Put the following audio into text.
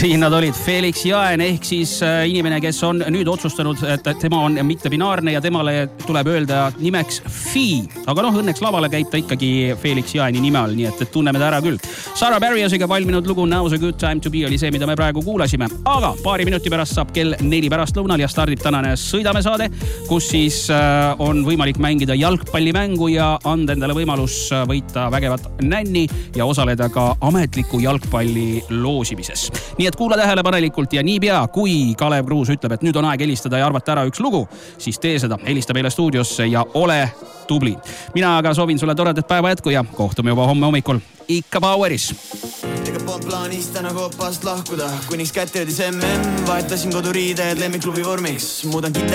Siin nad olid Felix Jaen ehk siis inimene, kes on nüüd otsustanud, et tema on mittebinaarne ja temale tuleb öelda nimeks Fee. Aga õnneks lavale käib ta ikkagi Felix Jaeni nime all, nii et tunneme ta ära küll. Sarah Barriosiga valminud lugu Now's a Good Time to Be oli see, mida me praegu kuulasime. Aga paari minuti pärast saab kell 4 pärastlõunal ja stardib tänane Sõidame saade, kus siis on võimalik mängida jalgpallimängu ja anda endale võimalus võita vägevat nänni ja osaleda ka ametliku jalgpalli loosimises. Nii et kuula tähelepanelikult ja niipea, kui Kalev Kruus ütleb, et nüüd on aeg helistada ja arvata ära üks lugu, siis tee seda, helista meile stuudiosse ja ole tubli. Mina aga soovin sulle toredat päeva jätku ja kohtume juba homme hommikul ikka Poweris. Ega polnud plaanis täna koopast lahkuda, kuniks kätte jõudis MM, vaetasin koduriided lemmiklubi vormiks, muudan